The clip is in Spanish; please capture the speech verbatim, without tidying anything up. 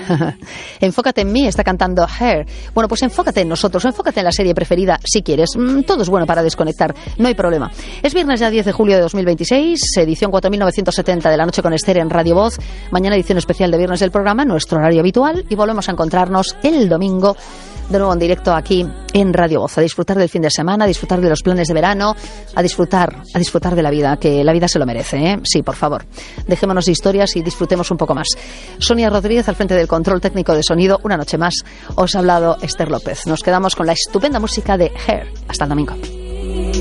Enfócate en mí, está cantando Hair. Bueno, pues enfócate en nosotros, enfócate en la serie preferida si quieres. Mm, todo es bueno para desconectar, no hay problema. Es viernes ya diez de julio de dos mil veintiséis, edición cuatro mil novecientos setenta de La Noche con Esther en Radio Voz. Mañana edición especial de viernes del programa, nuestro horario habitual, y volvemos a encontrarnos el domingo de nuevo en directo aquí en Radio Voz, a disfrutar del fin de semana, a disfrutar de los planes de verano, a disfrutar, a disfrutar de la vida, que la vida se lo merece, ¿eh? Sí, por favor. Dejémonos de historias y disfrutemos un poco más. Sonia Rodríguez al frente del control técnico de sonido. Una noche más os ha hablado Esther López. Nos quedamos con la estupenda música de Hair. Hasta el domingo.